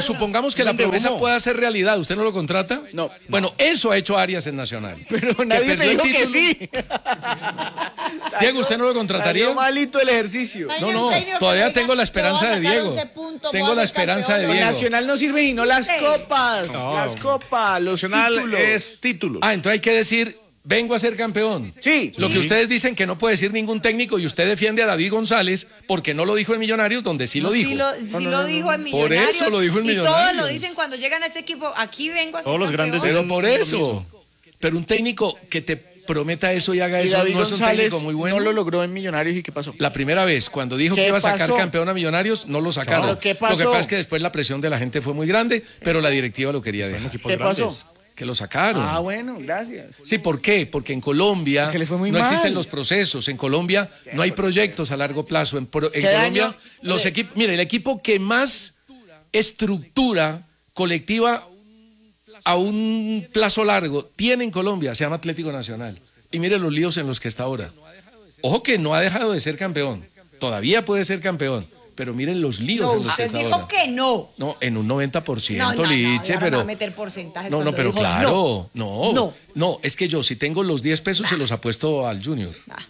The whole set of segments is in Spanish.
supongamos que la promesa pueda ser realidad, ¿usted no lo contrata? No. Bueno, eso ha hecho Arias en Nacional. Pero nadie me dijo que sí. Diego, ¿usted no lo contrataría? Salió malito el ejercicio. No, todavía tengo la esperanza de Diego. Tengo la esperanza de Diego. Nacional no sirve y no las copas. Las copas, los Nacional títulos. es títulos. Entonces hay que decir, vengo a ser campeón. Sí. Lo que ustedes dicen que no puede decir ningún técnico y usted defiende a David González porque no lo dijo en Millonarios, donde sí lo dijo. Sí lo dijo en Millonarios. Por eso lo dijo en Millonarios. Y todos lo dicen cuando llegan a este equipo, aquí vengo a ser Todos los campeón. grandes Pero por eso. Pero un técnico que te prometa eso y haga Y eso David no es un González técnico muy bueno. no lo logró en Millonarios. ¿Y qué pasó? La primera vez, cuando dijo que ¿Qué iba a sacar pasó? campeón a Millonarios, no lo sacaron. ¿Pero qué Lo pasó? que pasa es que después la presión de la gente fue muy grande, pero la directiva lo quería dejar. ¿Qué pasó? Que lo sacaron. Bueno, gracias. Sí, ¿por qué? Porque en Colombia Porque le fue muy no mal. existen los procesos. En Colombia no hay proyectos a largo plazo. En Colombia, daño? los equipos. Mire, el equipo que más estructura colectiva a un plazo largo tiene en Colombia se llama Atlético Nacional. Y mire los líos en los que está ahora. Ojo que no ha dejado de ser campeón. Todavía puede ser campeón. Pero miren los líos en los que Usted está dijo ahora. que no. No, en un 90%, No, Liche, ahora pero... va a meter porcentajes No, cuando pero dijo claro, no. no, es que yo si tengo los 10 pesos se los apuesto al Junior.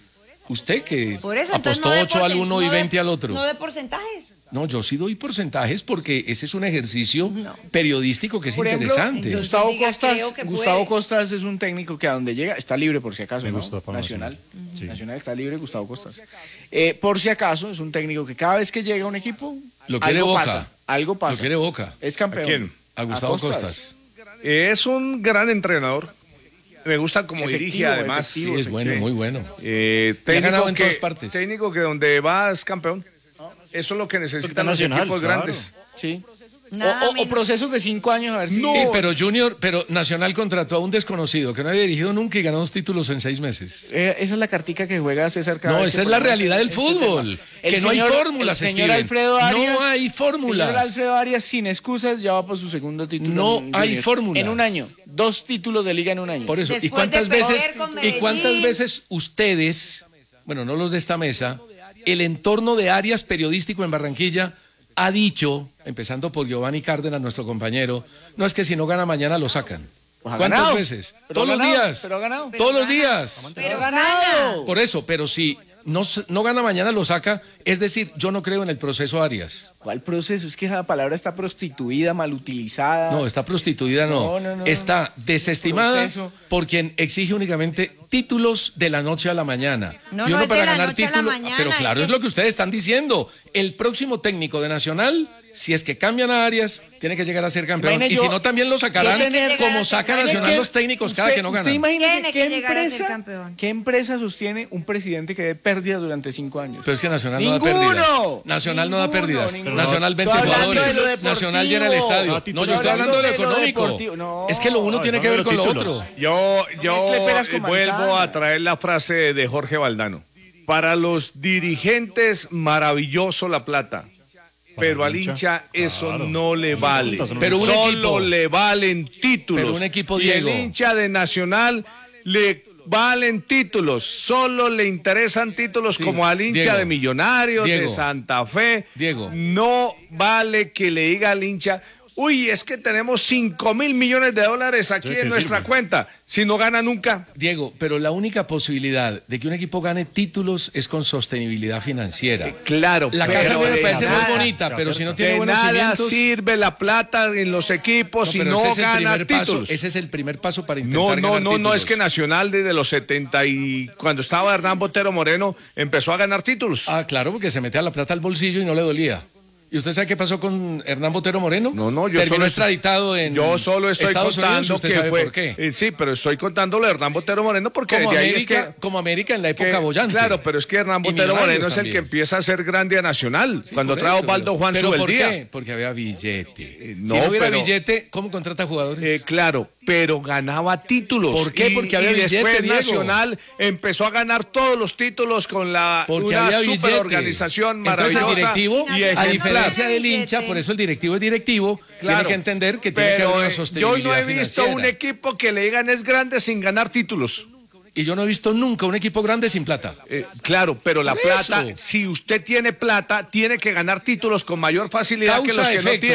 Usted que Por eso, entonces, apostó no de 8 al uno y 20 al otro. No de porcentajes. No, yo sí doy porcentajes porque ese es un ejercicio periodístico que es Por ejemplo, interesante. Gustavo diga, Costas, creo que Gustavo puede. Costas es un técnico que a donde llega está libre por si acaso, Me ¿no? gusta para Nacional. Sí. Nacional está libre, Gustavo Costas. Por si acaso es un técnico que cada vez que llega a un equipo Lo quiere algo Boca. pasa, algo pasa. Lo quiere Boca. Es campeón. ¿A quién? A Gustavo Costas. Es un gran entrenador. Me gusta cómo dirige, además. Sí, es bueno, muy bueno. Técnico ganado en que, todas partes. Técnico que donde va es campeón. Eso es lo que necesitan los Nacional, equipos claro. grandes. Sí. Nada O menos. procesos de 5 años a ver si... No. Pero Nacional contrató a un desconocido que no había dirigido nunca y ganó 2 títulos en 6 meses. Esa es la cartica que juega César cada No, vez esa que es la ponemos realidad del este fútbol. tema. Que no hay fórmulas, El señor Steven. Alfredo Arias. No hay El señor fórmulas. Alfredo Arias, sin excusas, ya va por su segundo título. No en hay Junior. fórmulas. En un año. 2 títulos de liga en un año. Por eso, Después de perder con ¿y cuántas Medellín? veces ustedes, bueno, no los de esta mesa, el entorno de Arias periodístico en Barranquilla ha dicho, empezando por Giovanni Cárdenas, nuestro compañero, no es que si no gana mañana lo sacan. Pues ha ¿Cuántas ganado. veces? Pero Todos ha los ganado, días. pero ha ganado. Todos los días. Pero ganado. Por eso, pero si no gana mañana lo saca, es decir, yo no creo en el proceso Arias. ¿Cuál proceso? Es que esa palabra está prostituida, mal utilizada. No, está prostituida, no. No. Está desestimada Proceso. por quien exige únicamente títulos de la noche a la mañana. No, y no uno es para de la ganar noche a la títulos. mañana, Pero claro, es es que- lo que ustedes están diciendo. El próximo técnico de Nacional, si es que cambian a Arias, tiene que llegar a ser campeón. Imagine Y yo- si no, también lo sacarán Tiene que llegar a como ser saca campeón. Nacional los técnicos cada que no Usted ganan. imagínese Tiene que llegar a ser campeón. ¿qué empresa sostiene un presidente que dé pérdidas durante 5 años? Pero es que Nacional no da ¡Ninguno! pérdidas. Nacional no da Ninguno, pérdidas. ninguno. Nacional vende Estoy hablando jugadores. de lo deportivo. Nacional llena el estadio. No, yo estoy hablando de lo económico. deportivo. No, Es que lo uno tiene que ver con lo títulos. otro. Yo Mezcle peras con vuelvo manzana. a traer la frase de Jorge Valdano. Para los dirigentes, maravilloso la plata. Pero al hincha eso claro. no le vale. Pero un Solo equipo- le valen títulos. Pero un equipo, y el Diego. hincha de Nacional le valen títulos. Solo le interesan títulos Sí, como al hincha Diego. de Millonarios, Diego. de Santa Fe. Diego. No vale que le diga al hincha, uy, es que tenemos 5.000 millones de dólares aquí Sí, en que nuestra sirve. cuenta. Si no gana nunca. Diego, pero la única posibilidad de que un equipo gane títulos es con sostenibilidad financiera. Claro, La pero casa me de parece muy nada- bonita, pero si no tiene de buenos nada cimientos... sirve la plata en los equipos si pero no ese es el gana primer paso, títulos. ese es el primer paso para No, intentar no, ganar no, no, títulos. es que Nacional desde los 70 y cuando estaba Hernán Botero Moreno empezó a ganar títulos. Ah, claro, porque se metía la plata al bolsillo y no le dolía. ¿Y usted sabe qué pasó con Hernán Botero Moreno? No, yo Terminó solo extraditado en Yo solo estoy Estados Unidos, contando usted que sabe fue. por qué. Sí, pero estoy contando lo de Hernán Botero Moreno porque Como de ahí América, es que. como América en la época que- bollante. Claro, pero es que Hernán Y Botero Millonarios Moreno es el también. que empieza a ser grande a Nacional. Sí, cuando por trajo eso, Osvaldo Juan ¿pero por Subeldía. qué? Porque había billete. no, si no hubiera pero- billete, ¿cómo contrata jugadores? Claro, pero ganaba títulos. ¿Por qué? Porque había y después billete, Diego. Nacional empezó a ganar todos los títulos con Porque una había billete. superorganización Entonces maravillosa. el directivo, y a ejemplar. diferencia del Billete. hincha, por eso el directivo es directivo, Claro, tiene que entender que tiene que pero, haber una yo sostenibilidad no he visto financiera. un equipo que le digan es grande sin ganar títulos. Y yo no he visto nunca un equipo grande sin plata. Claro, pero la Por plata, eso. si usted tiene plata, tiene que ganar títulos con mayor facilidad que los que no tienen.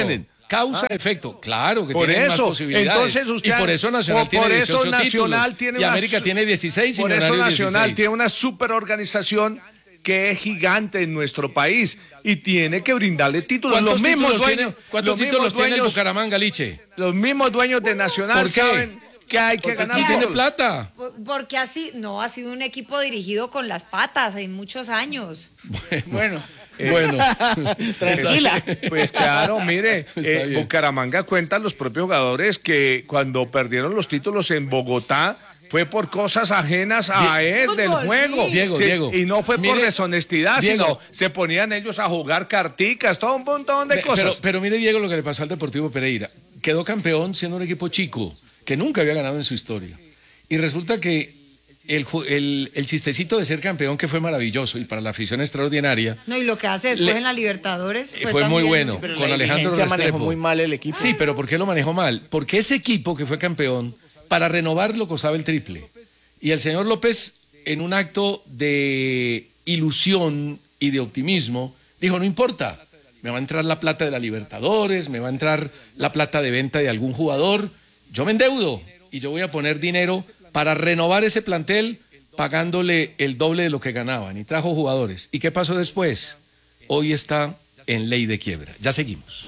Causa-efecto, claro que Por tiene más eso, posibilidades. entonces usted, y por eso Nacional por tiene eso 18 Nacional títulos, tiene y una América tiene 16 y Por eso Millonarios Nacional 16. tiene una superorganización que es gigante en nuestro país y tiene que brindarle títulos. ¿Cuántos Los mismos títulos, dueños, ¿cuántos los títulos mismos tiene el dueños, Bucaramanga, Liche? los mismos dueños de Nacional ¿Por qué? saben que hay que Porque ganar. sí tiene títulos. plata. Porque así, no, ha sido un equipo dirigido con las patas en muchos años. Bueno, Bueno, tranquila. Pues claro, mire, Está bien. Bucaramanga cuenta los propios jugadores que cuando perdieron los títulos en Bogotá fue por cosas ajenas a él del Fútbol, juego. sí. Diego. Y no fue por Mire, deshonestidad, Diego. sino se ponían ellos a jugar carticas, todo un montón de cosas. pero mire, Diego, lo que le pasó al Deportivo Pereira. Quedó campeón siendo un equipo chico, que nunca había ganado en su historia. Y resulta que el chistecito de ser campeón, que fue maravilloso y para la afición extraordinaria, No, y lo que hace después Le- en la Libertadores fue muy también- bueno. Pero con la Alejandro dirigencia manejó Restrepo. muy mal el equipo. Sí, pero ¿por qué lo manejó mal? Porque ese equipo que fue campeón, para renovarlo costaba el triple. Y el señor López, en un acto de ilusión y de optimismo, dijo, no importa, me va a entrar la plata de la Libertadores, me va a entrar la plata de venta de algún jugador, yo me endeudo y yo voy a poner dinero para renovar ese plantel pagándole el doble de lo que ganaban. Y trajo jugadores. ¿Y qué pasó después? Hoy está en ley de quiebra. Ya seguimos.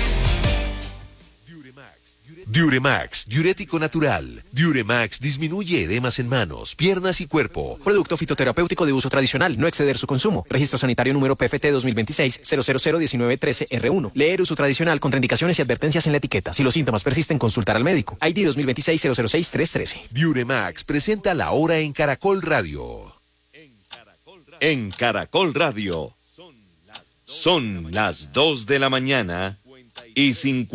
Diuremax, diurético natural. Diuremax disminuye edemas en manos, piernas y cuerpo. Producto fitoterapéutico de uso tradicional, no exceder su consumo. Registro sanitario número PFT 2026-0001913-R1. Leer uso tradicional, contraindicaciones y advertencias en la etiqueta. Si los síntomas persisten, consultar al médico. ID 2026-006-313. Diuremax presenta la hora en Caracol Radio. En Caracol Radio. Son las 2 de la mañana y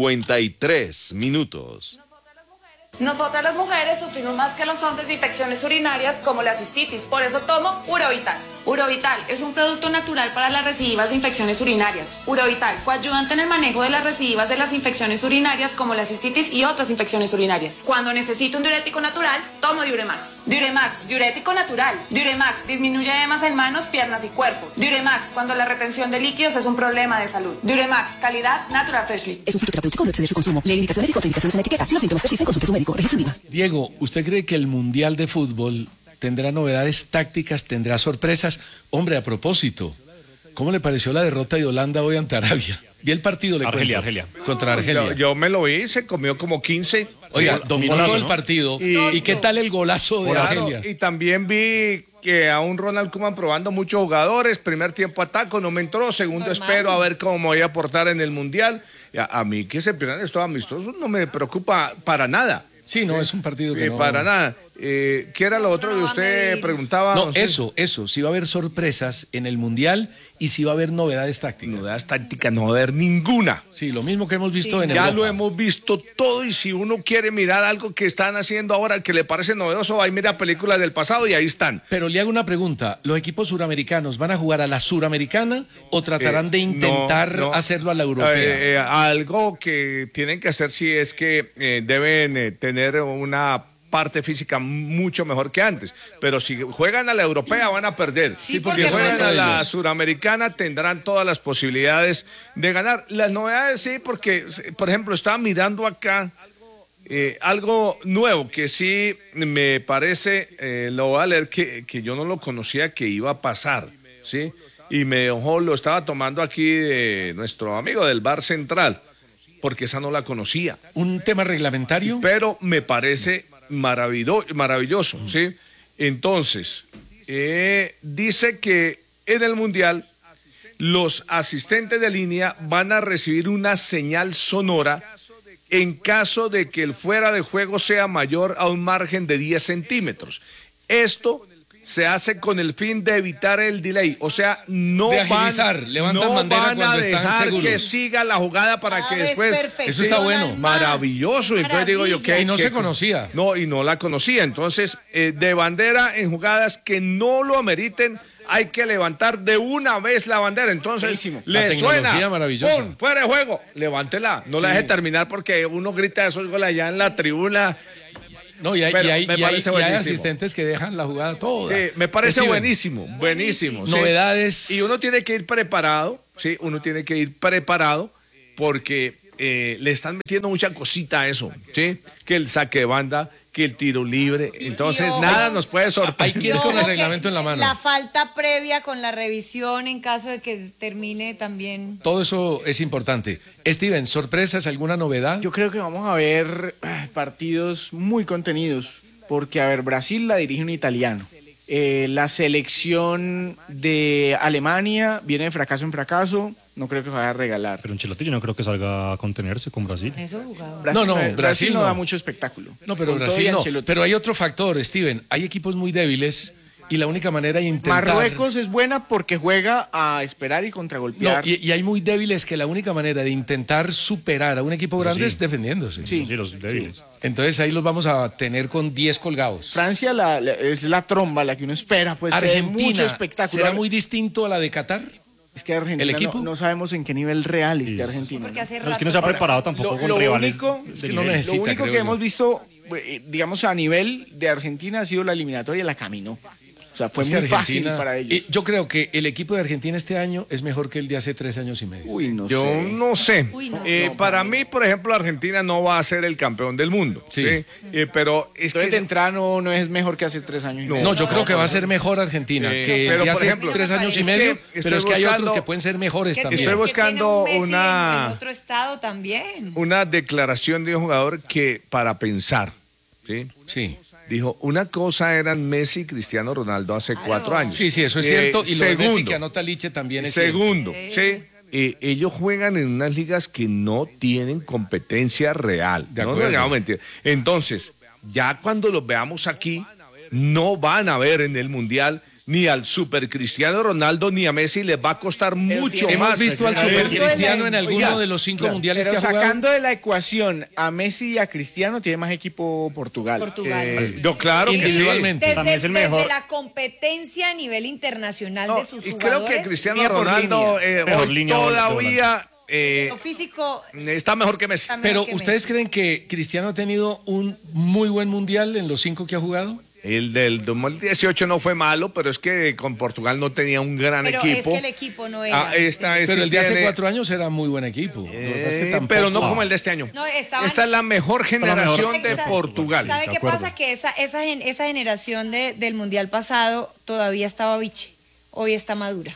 53 minutos. Nosotras las mujeres sufrimos más que los hombres de infecciones urinarias como la cistitis, por eso tomo Urovital. Urovital es un producto natural para las recidivas de infecciones urinarias. Urovital, coayudante en el manejo de las recidivas de las infecciones urinarias como la cistitis y otras infecciones urinarias. Cuando necesito un diurético natural, tomo Diuremax. Diuremax, diurético natural. Diuremax disminuye edemas en manos, piernas y cuerpo. Diuremax, cuando la retención de líquidos es un problema de salud. Diuremax, calidad Natural Freshly. Es un fitoterapéutico, no exceder su consumo. Lee indicaciones y contraindicaciones en la etiqueta. Si los síntomas persisten, consulte a su médico. Registro IVA. Diego, ¿usted cree que el Mundial de Fútbol tendrá novedades tácticas, tendrá sorpresas? Hombre, a propósito, ¿cómo le pareció la derrota de Holanda hoy ante Arabia? Vi el partido, le Argelia, cuento, Argelia. contra Argelia. Yo me lo vi, se comió como 15. Oiga, Sí, dominó golazo, todo el ¿no? partido. ¿Y qué tal el golazo de claro, Argelia? y también vi que a un Ronald Koeman probando muchos jugadores. Primer tiempo ataco, no me entró. Segundo Normal. espero a ver cómo me voy a aportar en el Mundial. Y a mí que se pierdan estos amistosos no me preocupa para nada. Sí, no, es un partido que no... Para nada. ¿Qué era lo otro No que va a usted medir. preguntaba? No, don César? eso, si va a haber sorpresas en el Mundial y si va a haber novedades tácticas. Novedades tácticas no va a haber ninguna. Sí, lo mismo que hemos visto en Ya Europa. lo hemos visto todo y si uno quiere mirar algo que están haciendo ahora que le parece novedoso, va y mira películas del pasado y ahí están. Pero le hago una pregunta, ¿los equipos suramericanos van a jugar a la suramericana o tratarán de intentar no. hacerlo a la europea? Algo que tienen que hacer sí es que deben tener una parte física mucho mejor que antes, pero si juegan a la europea van a perder. Sí, Si porque juegan pues, a la ellos. suramericana tendrán todas las posibilidades de ganar. Las novedades sí, porque por ejemplo estaba mirando acá algo nuevo que sí me parece, lo voy a leer, que yo no lo conocía que iba a pasar, ¿sí? Y me dejó, lo estaba tomando aquí de nuestro amigo del Bar Central, porque esa no la conocía. ¿Un tema reglamentario? Pero me parece maravilloso, ¿sí? Entonces, dice que en el Mundial los asistentes de línea van a recibir una señal sonora en caso de que el fuera de juego sea mayor a un margen de 10 centímetros. Esto se hace con el fin de evitar el delay, o sea, no De van, agilizar, levantan no bandera van a cuando están dejar seguros. que siga la jugada para que después... Eso está bueno. Maravilloso, entonces digo yo que Y no se conocía. No, y no la conocía, entonces de bandera en jugadas que no lo ameriten, hay que levantar de una vez la bandera, entonces La le tecnología suena, maravillosa. ¡pum! Fuera de juego, levántela, no la deje terminar porque uno grita esos goles allá en la tribuna. No, y hay, Pero y hay- me y hay- parece y hay buenísimo. asistentes que dejan la jugada toda. Sí, me parece Steven, buenísimo. ¿sí? Novedades. Y uno tiene que ir preparado, sí, uno tiene que ir preparado porque le están metiendo mucha cosita a eso, ¿sí? Que el saque de banda, que el tiro libre, entonces nada nos puede sorprender. Hay que ir con el reglamento en la mano. La falta previa con la revisión en caso de que termine también. Todo eso es importante. Steven, ¿sorpresas, alguna novedad? Yo creo que vamos a ver partidos muy contenidos, porque, a ver, Brasil la dirige un italiano. La selección de Alemania viene de fracaso en fracaso, no creo que vaya a regalar. Pero Ancelotti yo no creo que salga a contenerse con Brasil. Eso jugaba. Brasil no da mucho espectáculo. No, pero Con todo Brasil y no. Ancelotti. Pero hay otro factor, Steven. Hay equipos muy débiles y la única manera de intentar... Marruecos es buena porque juega a esperar y No, contragolpear. y hay muy débiles que la única manera de intentar superar a un equipo grande es defendiéndose. Sí. Sí, los débiles. Entonces ahí los vamos a tener con 10 colgados. Francia es la tromba, la que uno espera, pues que dé mucho Argentina, espectáculo. ¿será muy distinto a la de Qatar? Es que Argentina ¿El equipo? no sabemos en qué nivel real está Argentina. Porque hace Pero es rato. que no se ha preparado tampoco con Lo rivales. único, de que no nivel. necesita, lo único creo que yo. hemos visto, digamos, a nivel de Argentina ha sido la eliminatoria, la caminó. O sea, fue Es que muy fácil Argentina- para ellos. Yo creo que el equipo de Argentina este año es mejor que el de hace 3 años y medio. Uy, no Yo sé. no sé. Uy, no Para mí, por ejemplo, Argentina no va a ser el campeón del mundo. Sí. ¿sí? Pero es Entonces, de que entrada no es mejor que hace 3 años y medio. No, yo creo que va a ser mejor Argentina que pero, el de por hace ejemplo, 3 años y es que medio, estoy pero es que hay otros buscando- que pueden ser mejores ¿Qué también. Estoy tienes? Que buscando tiene un Messi una- en otro estado también. una declaración de un jugador que para pensar, ¿sí? Sí. Dijo, una cosa eran Messi y Cristiano Ronaldo hace 4 años. Sí, eso es cierto. Y lo de Messi segundo, que anota Liche también es segundo, ¿sí? Ellos juegan en unas ligas que no tienen competencia real. De No acuerdo. digamos mentir. Entonces, ya cuando los veamos aquí, no van a ver en el Mundial ni al Super Cristiano Ronaldo ni a Messi, les va a costar mucho Hemos más. visto al Pero Super sacando de Cristiano la- en alguno oiga, de los 5 claro, mundiales pero que ha jugado. sacando de la ecuación a Messi y a Cristiano, tiene más equipo Portugal. No, claro que sí. Individualmente. También es el mejor. Desde la competencia a nivel internacional No, de sus y jugadores. creo que Cristiano línea por Ronaldo Mejor hoy línea todavía Lo físico. está mejor que Messi. está mejor Pero que ¿ustedes Messi. creen que Cristiano ha tenido un muy buen mundial en los 5 que ha jugado? El del 2018 no fue malo, pero es que con Portugal no tenía un gran Pero equipo. es que el equipo no era. Esta es Pero el de hace tiene- 4 años era muy buen equipo. Lo que pasa es que tampoco- pero no como el de este año. No, estaban- Esta es la mejor generación de ¿Sabe- Portugal. ¿Sabe de qué acuerdo. pasa? Que esa generación del mundial pasado todavía estaba biche. Hoy está madura.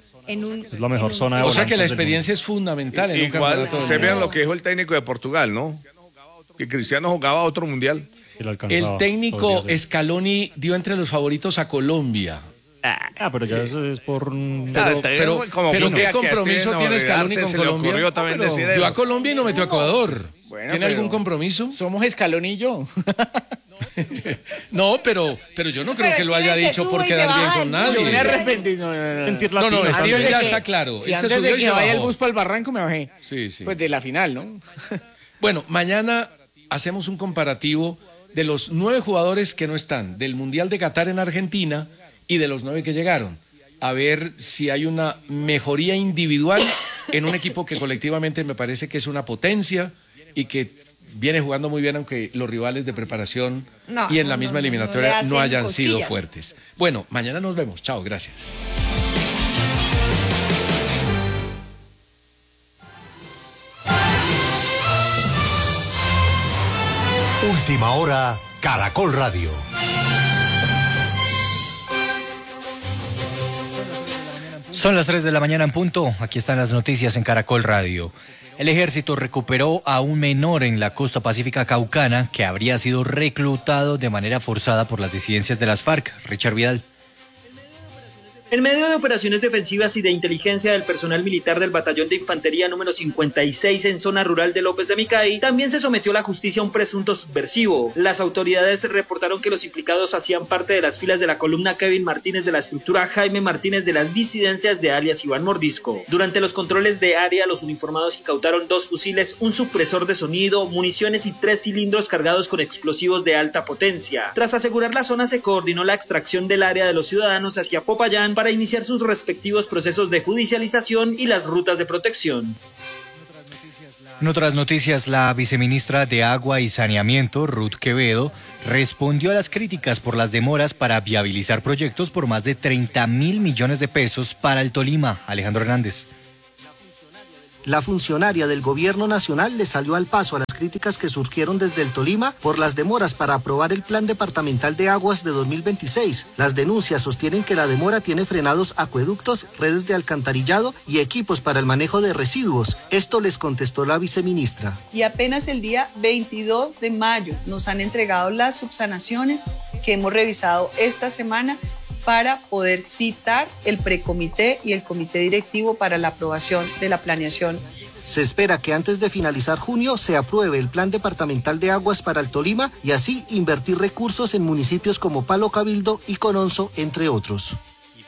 Es la mejor zona de O sea que la volantes del experiencia es fundamental en un Igual, campeonato del ustedes mundo. vean lo que dijo el técnico de Portugal, ¿no? Que Cristiano jugaba otro mundial. mundo. Y lo alcanzaba, El técnico podría ser. Scaloni dio entre los favoritos a Colombia. Pero ya eso es por... Pero un ¿qué día que compromiso a tiene Steven Scaloni Ovegarse con se le Colombia? ocurrió también Pero decir dio eso. a Colombia y no metió a Ecuador. Bueno, ¿Tiene pero- algún compromiso? Somos Escalón y yo. No, pero yo no creo Pero que lo haya Steven se dicho por sube y se quedar bien baja con del bus. Yo me nadie. arrepentí. No. Sentir No, latino. no, también. Steven de ya que- está claro. Si Él se antes subió de y que se vaya el bajó. bus para el barranco me bajé. Sí, sí. Pues de la final, ¿no? Bueno, mañana hacemos un comparativo de los 9 jugadores que no están, del Mundial de Qatar en Argentina y de los 9 que llegaron. A ver si hay una mejoría individual en un equipo que colectivamente me parece que es una potencia y que viene jugando muy bien, aunque los rivales de preparación No, y en la no, misma no, no, eliminatoria no le no hacen hayan sido cosquillas. fuertes. Bueno, mañana nos vemos. Chao, gracias. Última hora, Caracol Radio. Son las 3 de la mañana en punto. Aquí están las noticias en Caracol Radio. El ejército recuperó a un menor en la costa pacífica caucana que habría sido reclutado de manera forzada por las disidencias de las FARC. Richard Vidal. En medio de operaciones defensivas y de inteligencia del personal militar del Batallón de Infantería número 56 en zona rural de López de Micay, también se sometió a la justicia a un presunto subversivo. Las autoridades reportaron que los implicados hacían parte de las filas de la columna Kevin Martínez de la estructura Jaime Martínez de las disidencias de alias Iván Mordisco. Durante los controles de área, los uniformados incautaron 2 fusiles, un supresor de sonido, municiones y 3 cilindros cargados con explosivos de alta potencia. Tras asegurar la zona, se coordinó la extracción del área de los ciudadanos hacia Popayán para iniciar sus respectivos procesos de judicialización y las rutas de protección. En otras noticias, la viceministra de Agua y Saneamiento, Ruth Quevedo, respondió a las críticas por las demoras para viabilizar proyectos por más de 30.000 millones de pesos para el Tolima. Alejandro Hernández. La funcionaria del Gobierno Nacional le salió al paso a las críticas que surgieron desde el Tolima por las demoras para aprobar el Plan Departamental de Aguas de 2026. Las denuncias sostienen que la demora tiene frenados acueductos, redes de alcantarillado y equipos para el manejo de residuos. Esto les contestó la viceministra. Y apenas el día 22 de mayo nos han entregado las subsanaciones que hemos revisado esta semana para poder citar el precomité y el comité directivo para la aprobación de la planeación. Se espera que antes de finalizar junio se apruebe el Plan Departamental de Aguas para el Tolima y así invertir recursos en municipios como Palo Cabildo y Cononzo, entre otros.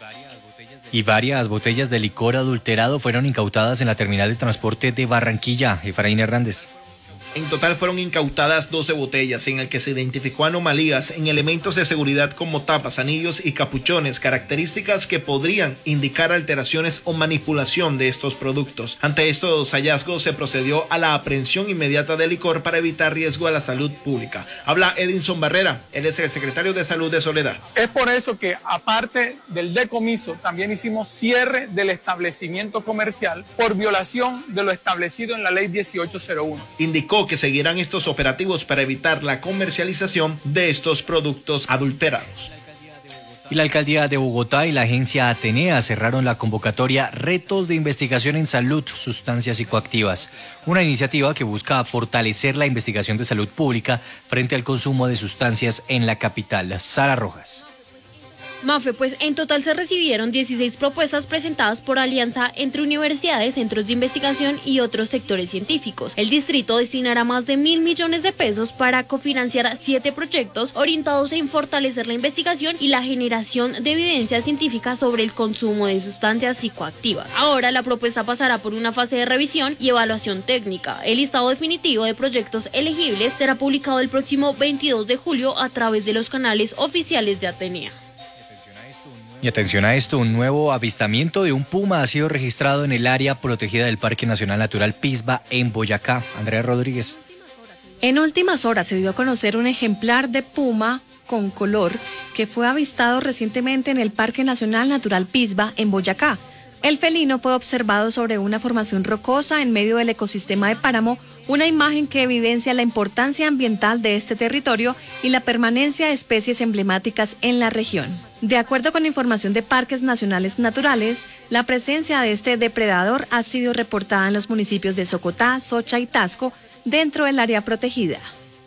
Y varias botellas de licor adulterado fueron incautadas en la terminal de transporte de Barranquilla. Efraín Hernández. En total fueron incautadas 12 botellas en el que se identificó anomalías en elementos de seguridad como tapas, anillos y capuchones, características que podrían indicar alteraciones o manipulación de estos productos. Ante estos hallazgos se procedió a la aprehensión inmediata del licor para evitar riesgo a la salud pública. Habla Edinson Barrera, él es el secretario de Salud de Soledad. Es por eso que aparte del decomiso también hicimos cierre del establecimiento comercial por violación de lo establecido en la ley 1801. Indicó que seguirán estos operativos para evitar la comercialización de estos productos adulterados. Y la Alcaldía de Bogotá y la agencia Atenea cerraron la convocatoria Retos de Investigación en Salud, Sustancias Psicoactivas, una iniciativa que busca fortalecer la investigación de salud pública frente al consumo de sustancias en la capital. Sara Rojas. Mafe, pues en total se recibieron 16 propuestas presentadas por alianza entre universidades, centros de investigación y otros sectores científicos. El distrito destinará más de 1.000 millones de pesos para cofinanciar 7 proyectos orientados en fortalecer la investigación y la generación de evidencia científica sobre el consumo de sustancias psicoactivas. Ahora la propuesta pasará por una fase de revisión y evaluación técnica. El listado definitivo de proyectos elegibles será publicado el próximo 22 de julio a través de los canales oficiales de Atenea. Y atención a esto, un nuevo avistamiento de un puma ha sido registrado en el área protegida del Parque Nacional Natural Pisba en Boyacá. Andrea Rodríguez. En últimas horas se dio a conocer un ejemplar de puma con color que fue avistado recientemente en el Parque Nacional Natural Pisba en Boyacá. El felino fue observado sobre una formación rocosa en medio del ecosistema de páramo, una imagen que evidencia la importancia ambiental de este territorio y la permanencia de especies emblemáticas en la región. De acuerdo con información de Parques Nacionales Naturales, la presencia de este depredador ha sido reportada en los municipios de Socotá, Socha y Tasco, dentro del área protegida.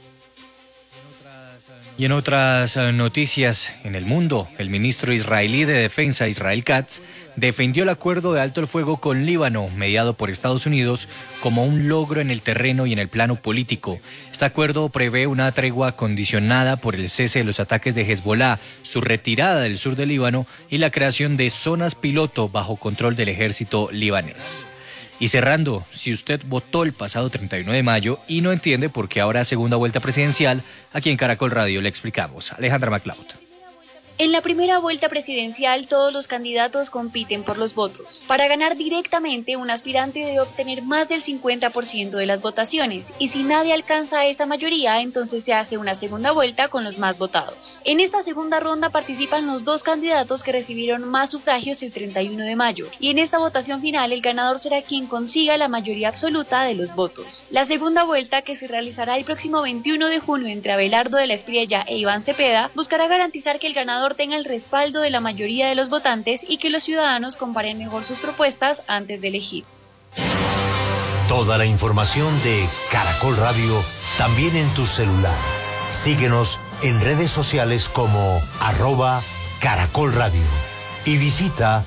Y en otras noticias en el mundo, el ministro israelí de Defensa, Israel Katz, defendió el acuerdo de alto el fuego con Líbano, mediado por Estados Unidos, como un logro en el terreno y en el plano político. Este acuerdo prevé una tregua condicionada por el cese de los ataques de Hezbollah, su retirada del sur del Líbano y la creación de zonas piloto bajo control del ejército libanés. Y cerrando, si usted votó el pasado 31 de mayo y no entiende por qué ahora segunda vuelta presidencial, aquí en Caracol Radio le explicamos. Alejandra MacLeod. En la primera vuelta presidencial, todos los candidatos compiten por los votos. Para ganar directamente, un aspirante debe obtener más del 50% de las votaciones, y si nadie alcanza esa mayoría, entonces se hace una segunda vuelta con los más votados. En esta segunda ronda participan los 2 candidatos que recibieron más sufragios el 31 de mayo, y en esta votación final el ganador será quien consiga la mayoría absoluta de los votos. La segunda vuelta, que se realizará el próximo 21 de junio entre Abelardo de la Espriella e Iván Cepeda, buscará garantizar que el ganador tenga el respaldo de la mayoría de los votantes y que los ciudadanos comparen mejor sus propuestas antes de elegir. Toda la información de Caracol Radio también en tu celular. Síguenos en redes sociales como @Caracol Radio y visita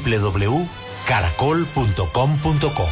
www.caracol.com.co.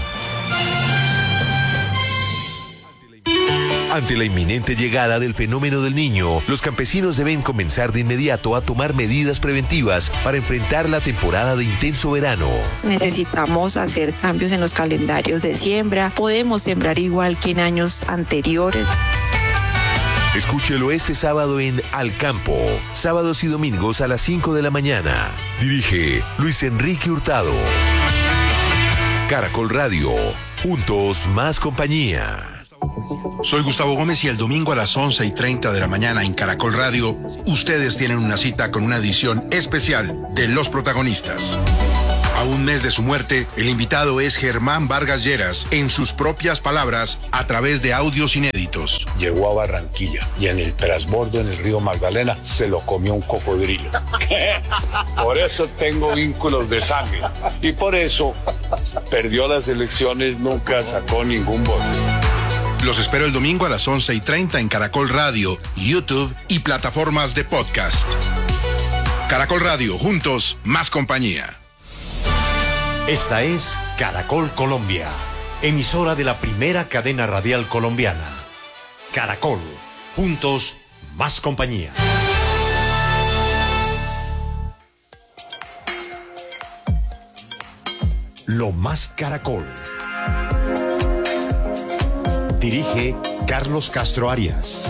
Ante la inminente llegada del fenómeno del Niño, los campesinos deben comenzar de inmediato a tomar medidas preventivas para enfrentar la temporada de intenso verano. Necesitamos hacer cambios en los calendarios de siembra. Podemos sembrar igual que en años anteriores. Escúchelo este sábado en Al Campo, sábados y domingos a las 5 de la mañana. Dirige Luis Enrique Hurtado. Caracol Radio, juntos más compañía. Soy Gustavo Gómez y el domingo a las 11:30 de la mañana en Caracol Radio, ustedes tienen una cita con una edición especial de Los Protagonistas. A un mes de su muerte, el invitado es Germán Vargas Lleras, en sus propias palabras, a través de audios inéditos. Llegó a Barranquilla y en el transbordo en el río Magdalena se lo comió un cocodrilo. Por eso tengo vínculos de sangre y por eso perdió las elecciones, nunca sacó ningún voto. Los espero el domingo a las 11:30 en Caracol Radio, YouTube y plataformas de podcast. Caracol Radio, juntos, más compañía. Esta es Caracol Colombia, emisora de la primera cadena radial colombiana. Caracol, juntos, más compañía. Lo Más Caracol. Dirige Carlos Castro Arias.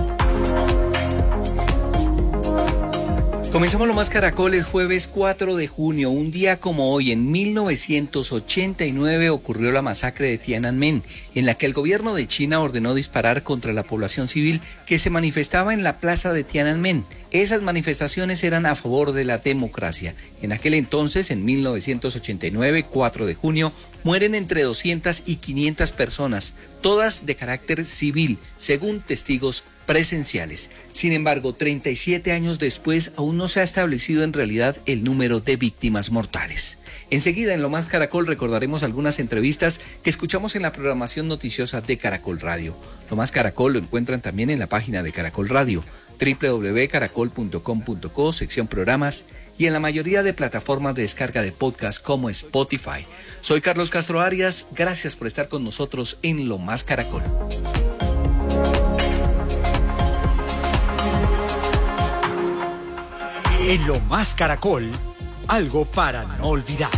Comenzamos Lo Más Caracol el jueves 4 de junio. Un día como hoy, en 1989, ocurrió la masacre de Tiananmen, en la que el gobierno de China ordenó disparar contra la población civil que se manifestaba en la plaza de Tiananmen. Esas manifestaciones eran a favor de la democracia. En aquel entonces, en 1989, 4 de junio, mueren entre 200 y 500 personas, todas de carácter civil, según testigos presenciales. Sin embargo, 37 años después, aún no se ha establecido en realidad el número de víctimas mortales. Enseguida, en Lo Más Caracol, recordaremos algunas entrevistas que escuchamos en la programación noticiosa de Caracol Radio. Lo Más Caracol lo encuentran también en la página de Caracol Radio, www.caracol.com.co, sección programas, y en la mayoría de plataformas de descarga de podcast como Spotify. Soy Carlos Castro Arias, gracias por estar con nosotros en Lo Más Caracol. En Lo Más Caracol, algo para no olvidar.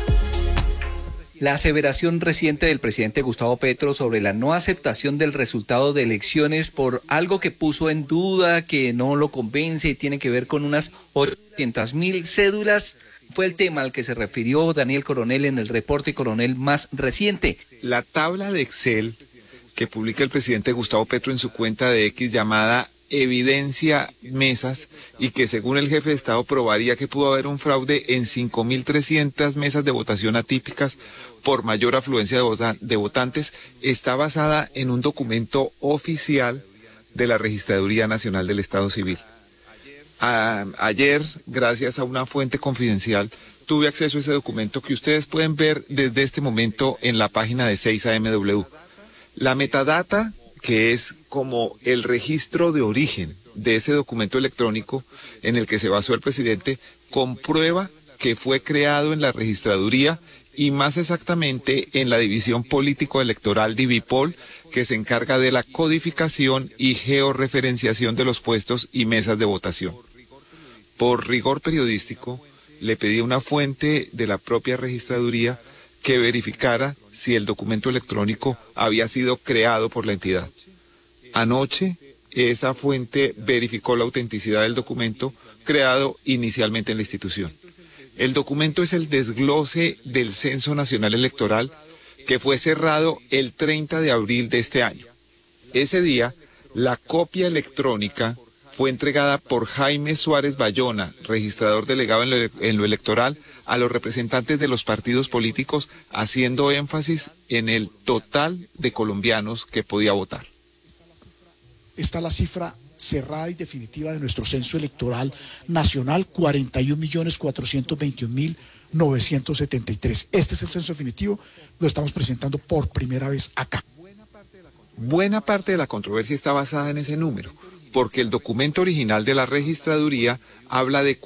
La aseveración reciente del presidente Gustavo Petro sobre la no aceptación del resultado de elecciones por algo que puso en duda, que no lo convence y tiene que ver con unas 800.000 cédulas, fue el tema al que se refirió Daniel Coronel en el reporte Coronel más reciente. La tabla de Excel que publica el presidente Gustavo Petro en su cuenta de X llamada Evidencia Mesas, y que según el jefe de Estado probaría que pudo haber un fraude en 5.300 mesas de votación atípicas por mayor afluencia de votantes, está basada en un documento oficial de la Registraduría Nacional del Estado Civil. Ayer, gracias a una fuente confidencial, tuve acceso a ese documento que ustedes pueden ver desde este momento en la página de 6AMW. La metadata, que es como el registro de origen de ese documento electrónico en el que se basó el presidente, comprueba que fue creado en la registraduría y más exactamente en la división político-electoral Divipol, que se encarga de la codificación y georreferenciación de los puestos y mesas de votación. Por rigor periodístico, le pedí a una fuente de la propia registraduría que verificara si el documento electrónico había sido creado por la entidad. Anoche, esa fuente verificó la autenticidad del documento creado inicialmente en la institución. El documento es el desglose del Censo Nacional Electoral que fue cerrado el 30 de abril de este año. Ese día, la copia electrónica fue entregada por Jaime Suárez Bayona, registrador delegado en lo electoral, a los representantes de los partidos políticos, haciendo énfasis en el total de colombianos que podía votar. Está la cifra cerrada y definitiva de nuestro censo electoral nacional, 41.421.973. Este es el censo definitivo, lo estamos presentando por primera vez acá. Buena parte de la controversia está basada en ese número, porque el documento original de la registraduría habla de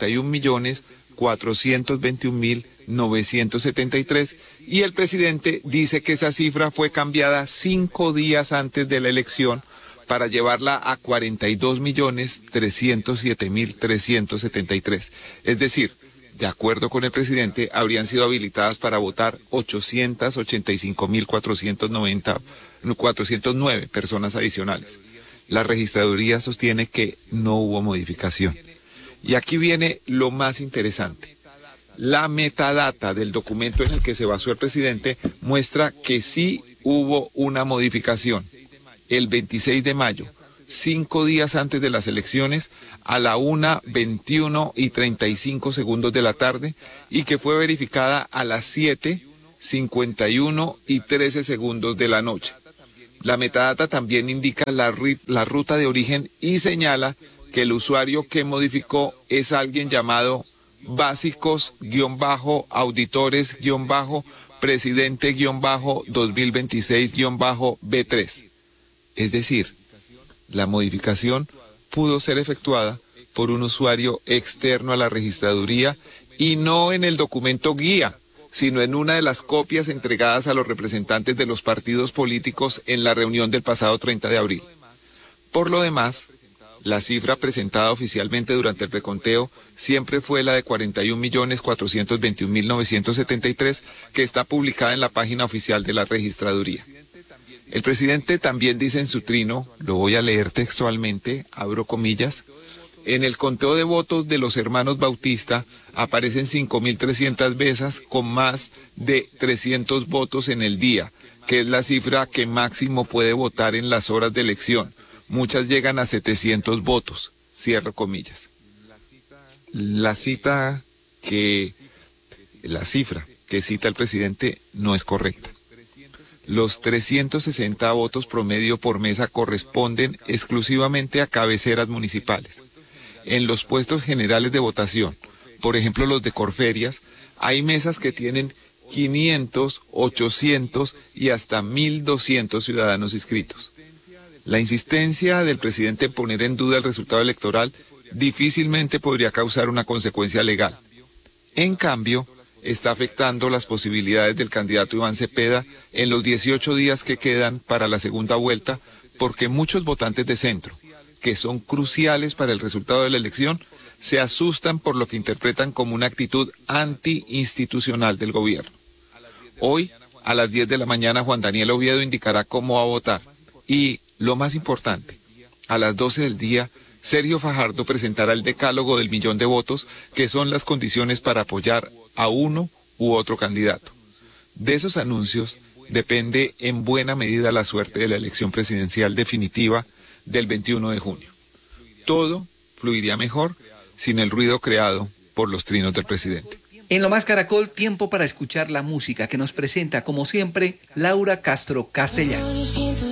41.421.973 y el presidente dice que esa cifra fue cambiada 5 días antes de la elección para llevarla a 42.307.373. Es decir, de acuerdo con el presidente, habrían sido habilitadas para votar 885.409 personas adicionales. La registraduría sostiene que no hubo modificación. Y aquí viene lo más interesante. La metadata del documento en el que se basó el presidente muestra que sí hubo una modificación. El 26 de mayo, 5 días antes de las elecciones a la 1:21:35 de la tarde y que fue verificada a las 7:51:13 de la noche. La metadata también indica la ruta de origen y señala que el usuario que modificó es alguien llamado básicos-auditores-presidente-2026-B3. Es decir, la modificación pudo ser efectuada por un usuario externo a la registraduría y no en el documento guía, sino en una de las copias entregadas a los representantes de los partidos políticos en la reunión del pasado 30 de abril. Por lo demás, la cifra presentada oficialmente durante el reconteo siempre fue la de 41.421.973, que está publicada en la página oficial de la registraduría. El presidente también dice en su trino, lo voy a leer textualmente, abro comillas, en el conteo de votos de los hermanos Bautista aparecen 5.300 mesas con más de 300 votos en el día, que es la cifra que máximo puede votar en las horas de elección. Muchas llegan a 700 votos, cierro comillas. La cifra que cita el presidente no es correcta. Los 360 votos promedio por mesa corresponden exclusivamente a cabeceras municipales. En los puestos generales de votación, por ejemplo los de Corferias, hay mesas que tienen 500, 800 y hasta 1.200 ciudadanos inscritos. La insistencia del presidente en poner en duda el resultado electoral difícilmente podría causar una consecuencia legal. En cambio, está afectando las posibilidades del candidato Iván Cepeda en los 18 días que quedan para la segunda vuelta, porque muchos votantes de centro, que son cruciales para el resultado de la elección, se asustan por lo que interpretan como una actitud anti-institucional del gobierno. Hoy, a las 10 de la mañana, Juan Daniel Oviedo indicará cómo va a votar. Y, lo más importante, a las 12 del día, Sergio Fajardo presentará el decálogo del 1.000.000 de votos, que son las condiciones para apoyar a uno u otro candidato. De esos anuncios depende en buena medida la suerte de la elección presidencial definitiva del 21 de junio. Todo fluiría mejor sin el ruido creado por los trinos del presidente. En Lo Más Caracol, tiempo para escuchar la música que nos presenta, como siempre, Laura Castro Castellano.